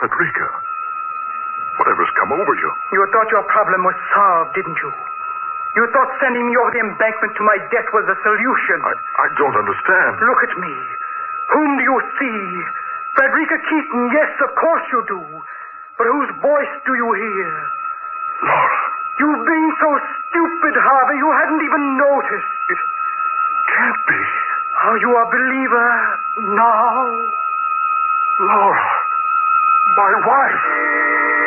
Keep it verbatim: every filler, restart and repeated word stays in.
Frederica, whatever's come over you? You thought your problem was solved, didn't you? You thought sending me over the embankment to my death was the solution. I, I don't understand. Look at me. Whom do you see? Frederica Keaton, yes, of course you do. But whose voice do you hear? Laura. You've been so stupid, Harvey, you hadn't even noticed. It can't be. Are you a believer now? Laura, my wife.